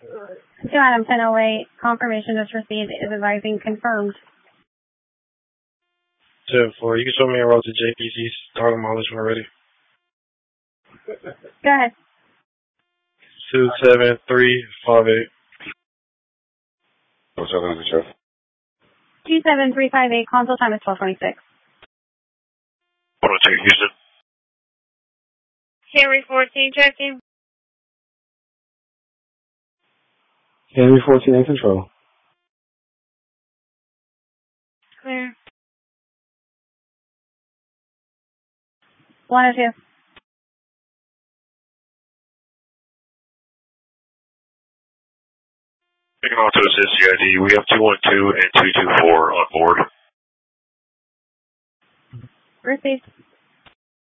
2 Adam 1008, confirmation is received, is advising confirmed. 10-4, you can show me a route to JPC's, start demolish when ready. Go ahead. 27358. What's up, Sheriff? 27358, console time is 1226. 102, Houston. Henry 14, checking. Henry 14 in control. Clear. 102. Taking off to assist CID. We have 212 and 224 on board. Received.